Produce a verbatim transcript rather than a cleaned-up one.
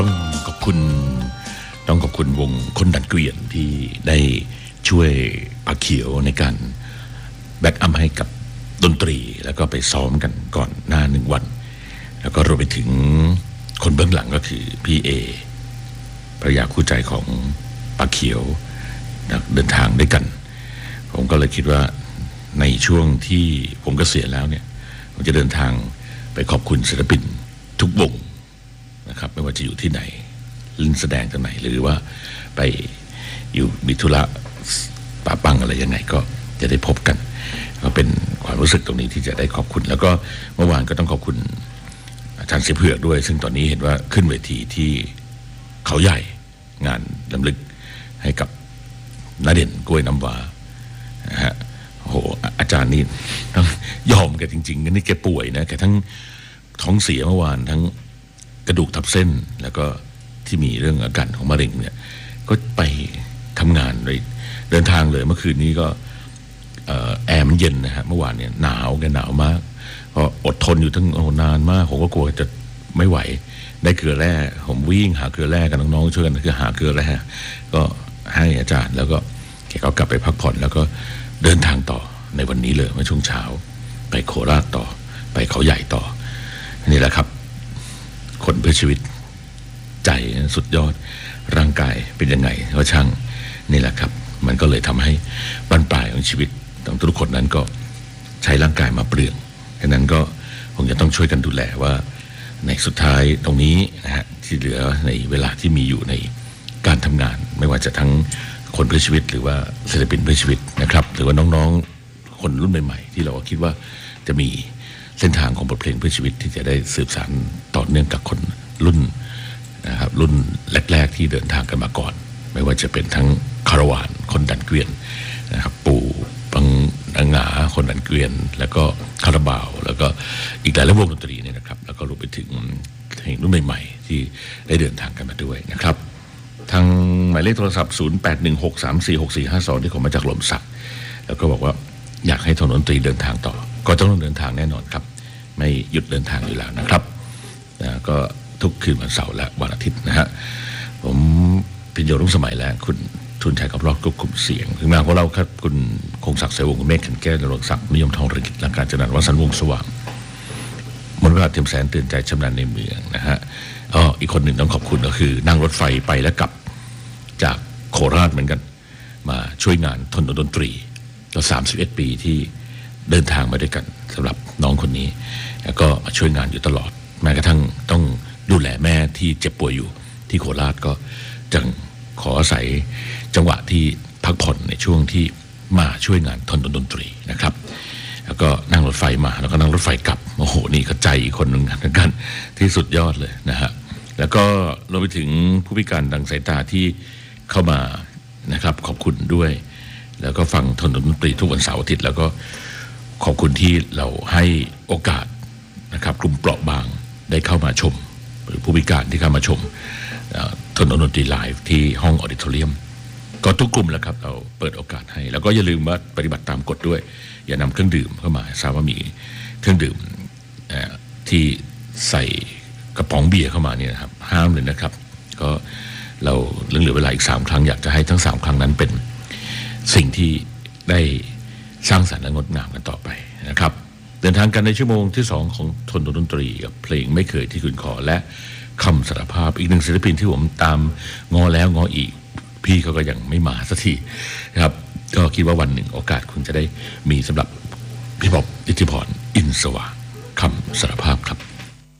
ต้องขอบคุณต้องขอบคุณวงคนดันเกวียนที่ได้ช่วยปาเขียวในการแบ็กอัพให้กับดนตรีแล้วก็ไปซ้อมกันก่อนหน้าหนึ่งวันแล้วก็รวมไปถึงคนเบื้องหลังก็คือพี่เอภรรยาคู่ใจของปาเขียวเดินทางด้วยกันผมก็เลยคิดว่าในช่วงที่ผมเกษียณแล้วเนี่ยผมจะเดินทางไปขอบคุณศิลปินทุกวงนะครับไม่ว่าจะอยู่ที่ไหนเล่นแสดงที่ไหนหรือว่าไปอยู่มีธุระปะปังอะไรยังไงก็จะได้พบกันก็เป็นความรู้สึกตรงนี้ที่จะได้ขอบคุณแล้วก็เมื่อวานก็ต้องขอบคุณอาจารย์เสียเผือกด้วยซึ่งตอนนี้เห็นว่าขึ้นเวทีที่เขาใหญ่งานรำลึกให้กับณเด่นกล้วยน้ำว้านะฮะโอ้โหอาจารย์นี่ต้องยอมแกจริงๆนี่แกป่วยนะแกทั้งท้องเสียเมื่อวานทั้งกระดูกทับเส้นแล้วก็ที่มีเรื่องอาการของมะเร็งเนี่ยก็ไปทำงานเลยเดินทางเลยเมื่อคืนนี้ก็แอร์มันเย็นนะฮะเมื่อวานเนี่ยหนาวแกหนาวมากก็อดทนอยู่ทั้งนานมากผมก็กลัวจะไม่ไหวได้เกลือแร่ผมวิ่งหาเกลือแร่กับน้องๆช่วยกันคือหาเกลือแร่ก็ให้อาจารย์แล้วก็แกก็กลับไปพักผ่อนแล้วก็เดินทางต่อในวันนี้เลยเมื่อช่วงเช้าไปโคราชต่อไปเขาใหญ่ต่อนี่แหละครับคนเพื่อชีวิตใจสุดยอดร่างกายเป็นยังไงก็ช่างนี่แหละครับมันก็เลยทำให้บรรปลายของชีวิตของทุกคนนั้นก็ใช้ร่างกายมาเปลืองฉะนั้นก็คงจะต้องช่วยกันดูแลว่าในสุดท้ายตรงนี้นะฮะที่เหลือในเวลาที่มีอยู่ในการทำงานไม่ว่าจะทั้งคนเพื่อชีวิตหรือว่าศิลปินเพื่อชีวิตนะครับหรือว่าน้องๆคนรุ่นใหม่ๆที่เราคิดว่าจะมีเส้นทางของบทเพลงเพื่อชีวิตที่จะได้สืบสานต่อเนื่องกับคนรุ่นนะครับรุ่นแรกๆที่เดินทางกันมาก่อนไม่ว่าจะเป็นทั้งคาราวานคนดันเกวียนนะครับปู่ปังอังหาคนดันเกวียนแล้วก็คาราบาวแล้วก็อีกหลายวงดนตรีเนี่ยนะครับแล้วก็รวมไปถึงเพลงรุ่นใหม่ๆที่ได้เดินทางกันมาด้วยนะครับทางหมายเลขโทรศัพท์ศูนย์ แปด หนึ่ง หก สาม สี่ หก สี่ ห้า สองที่ผมมาจากหล่มสักแล้วก็บอกว่าอยากให้ทางดนตรีเดินทางต่อก็ต้องเดินทางแน่นอนครับไม่หยุดเดินทางอยู่แล้วนะครับนะก็ทุกคืนวันเสาร์และวันอาทิตย์นะฮะผมพิญโยรุ่งสมัยและคุณทุนชัยกับรอดควบคุมเสียงถึงแม้ว่าเราครับคุณคงศักดิ์เสวงคุณเมฆขันแก้วหลวงศักดิ์นิยมทองเรืองกิจและการจัดการวัสันวงสว่างมนต์เวลาเทียมแสนเตือนใจชำนาญในเมืองนะฮะอ๋ออีกคนหนึ่งต้องขอบคุณก็คือนั่งรถไฟไปและกลับจากโคราชเหมือนกันมาช่วยงานทนดนตรีก็สามสิบเอ็ดปีที่เดินทางมาด้วยกันสำหรับน้องคนนี้แล้วก็มาช่วยงานอยู่ตลอดแม้กระทั่งต้องดูแลแม่ที่เจ็บป่วยอยู่ที่โคราชก็จึงขออาศัยจังหวะที่พักผ่อนในช่วงที่มาช่วยงานทนดนตรีนะครับแล้วก็นั่งรถไฟมาแล้วก็นั่งรถไฟกลับโอ้โหนี่ก็ใจอีกคนหนึ่งเหมือนกันที่สุดยอดเลยนะฮะแล้วก็รวมไปถึงผู้พิการทางสายตาที่เข้ามานะครับขอบคุณด้วยแล้วก็ฟังทนดนตรีทุกวันเสาร์อาทิตย์แล้วก็ขอบคุณที่เราให้โอกาสนะครับกลุ่มเปราะบางได้เข้ามาชมหรือผู้พิการที่เข้ามาชมทนดนตรีไลฟ์ที่ห้องออดิทอเรียมก็ทุกกลุ่มแหละครับเราเปิดโอกาสให้แล้วก็อย่าลืมว่าปฏิบัติตามกฎด้วยอย่านำเครื่องดื่มเข้ามาทราบว่ามีเครื่องดื่มที่ใส่กระป๋องเบียร์เข้ามาเนี่ยนะครับห้ามเลยนะครับก็เราเหลือเวลาอีกสามครั้งอยากจะให้ทั้งสามครั้งนั้นเป็นสิ่งที่ได้สร้างสรรค์และงดงามกันต่อไปนะครับเดินทางกันในชั่วโมงที่สองของทนดนตรีกับเพลงไม่เคยที่คุณขอและคำสารภาพอีกหนึ่งศิลปินที่ผมตามงอแล้วงออีกพี่เขาก็ยังไม่มาสักทีนะครับก็คิดว่าวันหนึ่งโอกาสคุณจะได้มีสำหรับพี่บ๊อบอิทธิพรอินทร์สว่างคำสารภาพครับ